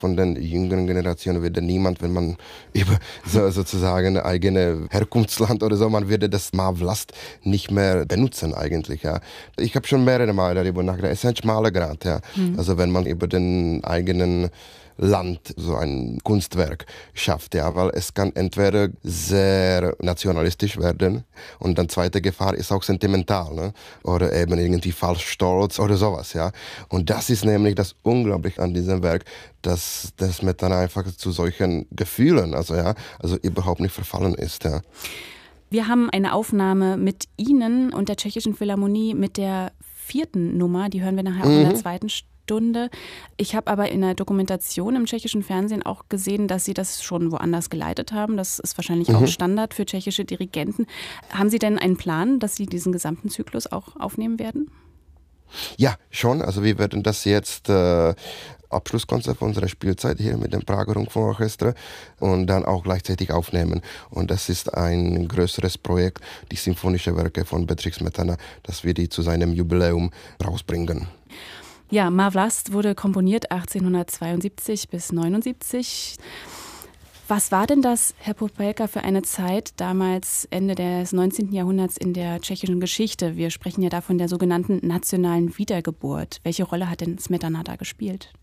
Von den jüngeren Generationen würde niemand, wenn man über sozusagen eigene Herkunftsland oder so, man würde das Ma Vlast nicht mehr benutzen eigentlich. Ja. Ich habe schon mehrere Mal darüber nachgedacht. Es ist ein schmaler Grat. Ja. Also wenn man über den eigenen Land so ein Kunstwerk schafft, ja, weil es kann entweder sehr nationalistisch werden und dann zweite Gefahr ist auch sentimental, ne? Oder eben irgendwie falsch stolz oder sowas, ja. Und das ist nämlich das Unglaubliche an diesem Werk, dass das Smetana einfach zu solchen Gefühlen, also überhaupt nicht verfallen ist, ja. Wir haben eine Aufnahme mit Ihnen und der Tschechischen Philharmonie mit der 4. Nummer, die hören wir nachher auch in der 2. Stunde. Ich habe aber in der Dokumentation im tschechischen Fernsehen auch gesehen, dass Sie das schon woanders geleitet haben. Das ist wahrscheinlich auch Standard für tschechische Dirigenten. Haben Sie denn einen Plan, dass Sie diesen gesamten Zyklus auch aufnehmen werden? Ja, schon. Also wir werden das jetzt Abschlusskonzert von unserer Spielzeit hier mit dem Prager Rundfunkorchester und dann auch gleichzeitig aufnehmen. Und das ist ein größeres Projekt, die Symphonischen Werke von Bedřich Smetana, dass wir die zu seinem Jubiläum rausbringen. Ja, Ma Vlast wurde komponiert 1872 bis 79. Was war denn das, Herr Popelka, für eine Zeit damals Ende des 19. Jahrhunderts in der tschechischen Geschichte? Wir sprechen ja da von der sogenannten nationalen Wiedergeburt. Welche Rolle hat denn Smetana da gespielt?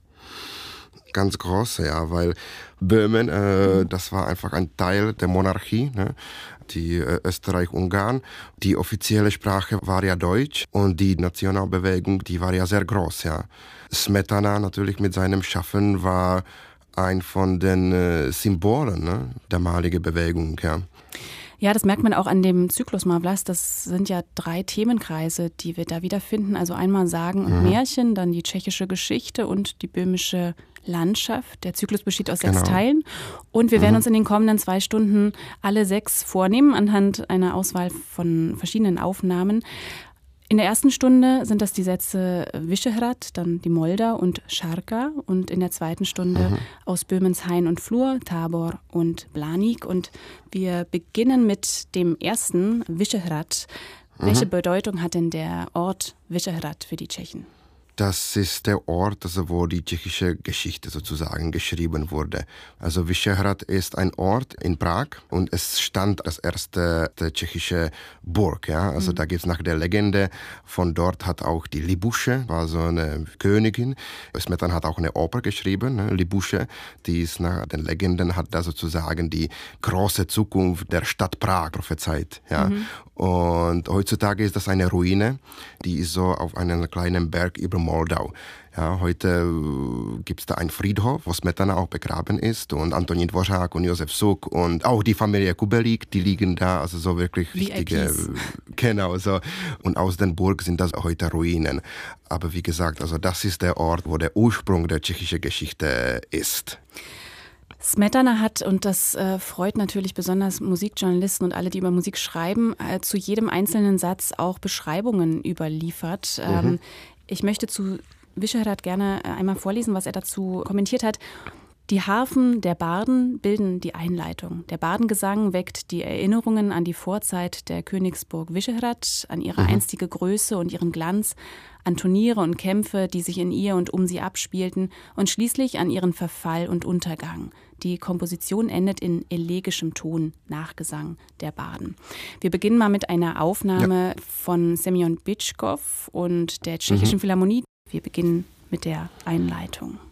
Ganz große, ja, weil Böhmen, das war einfach ein Teil der Monarchie, ne? Die Österreich-Ungarn. Die offizielle Sprache war ja Deutsch und die Nationalbewegung, die war ja sehr groß, ja. Smetana natürlich mit seinem Schaffen war ein von den Symbolen, ne, der damaligen Bewegung, ja. Ja, das merkt man auch an dem Zyklus Ma Vlast. Das sind ja 3 Themenkreise, die wir da wiederfinden. Also einmal Sagen und Märchen, dann die tschechische Geschichte und die böhmische Landschaft. Der Zyklus besteht aus 6 Teilen. Und wir werden uns in den kommenden 2 Stunden alle 6 vornehmen, anhand einer Auswahl von verschiedenen Aufnahmen. In der ersten Stunde sind das die Sätze Vyšehrad, dann die Moldau und Šarka und in der zweiten Stunde aus Böhmens Hain und Flur, Tabor und Blaník. Und wir beginnen mit dem ersten, Vyšehrad. Welche Bedeutung hat denn der Ort Vyšehrad für die Tschechen? Das ist der Ort, also wo die tschechische Geschichte sozusagen geschrieben wurde. Also Vyšehrad ist ein Ort in Prag und es stand als erste tschechische Burg. Ja? Also da gibt es nach der Legende, von dort hat auch die Libusche, war so eine Königin. Smetana hat auch eine Oper geschrieben, ne? Libusche, die ist nach den Legenden, hat da sozusagen die große Zukunft der Stadt Prag prophezeit. Ja? Und heutzutage ist das eine Ruine, die ist so auf einem kleinen Berg über Moldau. Ja, heute gibt es da einen Friedhof, wo Smetana auch begraben ist und Antonín Dvořák und Josef Suk und auch die Familie Kubelík, die liegen da, also so wirklich wichtige, genau so. Und aus den Burg sind das heute Ruinen. Aber wie gesagt, also das ist der Ort, wo der Ursprung der tschechischen Geschichte ist. Smetana hat, und das freut natürlich besonders Musikjournalisten und alle, die über Musik schreiben, zu jedem einzelnen Satz auch Beschreibungen überliefert. Ich möchte zu Vyšehrad gerne einmal vorlesen, was er dazu kommentiert hat. Die Harfen der Barden bilden die Einleitung. Der Bardengesang weckt die Erinnerungen an die Vorzeit der Königsburg Vyšehrad, an ihre einstige Größe und ihren Glanz, an Turniere und Kämpfe, die sich in ihr und um sie abspielten und schließlich an ihren Verfall und Untergang. Die Komposition endet in elegischem Ton, Nachgesang der Barden. Wir beginnen mal mit einer Aufnahme von Semyon Byčkov und der Tschechischen Philharmonie. Wir beginnen mit der Einleitung.